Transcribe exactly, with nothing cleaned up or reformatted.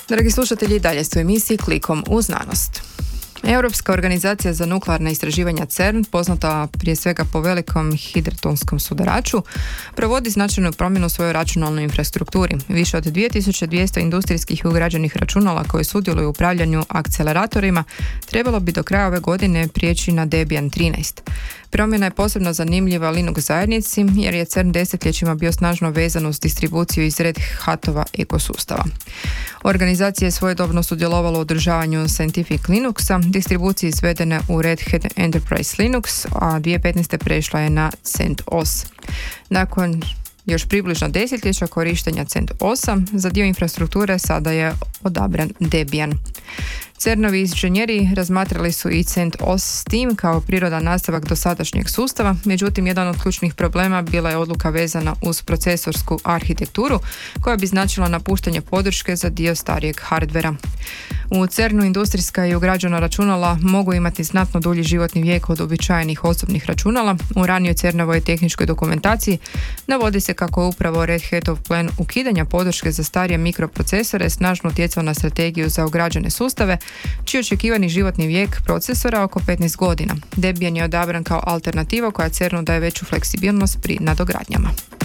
Dragi slušatelji, dalje su u emisiji Klikom u znanost. Europska organizacija za nuklearna istraživanja CERN, poznata prije svega po velikom hidrotonskom sudaraču, provodi značajnu promjenu u svojoj računalnoj infrastrukturi. Više od dvije tisuće dvjesto industrijskih i ugrađenih računala koji sudjeluju u upravljanju akceleratorima trebalo bi do kraja ove godine prijeći na Debian trinaest. Promjena je posebno zanimljiva Linux zajednici jer je CERN desetljećima bio snažno vezan uz distribuciju iz Red Hatova ekosustava. Organizacija je svojedobno sudjelovala u održavanju Scientific Linuxa, distribucije izvedene u Red Hat Enterprise Linux, a dvije tisuće petnaeste. prešla je na CentOS. Nakon još približno desetljeća korištenja CentOS-a, za dio infrastrukture sada je odabran Debian. CERN-ovi inženjeri razmatrali su i CentOS s tim kao prirodan nastavak dosadašnjeg sustava, međutim jedan od ključnih problema bila je odluka vezana uz procesorsku arhitekturu koja bi značila napuštanje podrške za dio starijeg hardvera. U CERN-u industrijska i ugrađena računala mogu imati znatno dulji životni vijek od uobičajenih osobnih računala. U ranijoj CERN-ovoj tehničkoj dokumentaciji navodi se kako je upravo Red Hatov plan ukidanja podrške za starije mikroprocesore snažno utjecao na strategiju za ugrađene sustave, čiji očekivani životni vijek procesora oko petnaest godina. Debian je odabran kao alternativa koja CERN-u daje veću fleksibilnost pri nadogradnjama.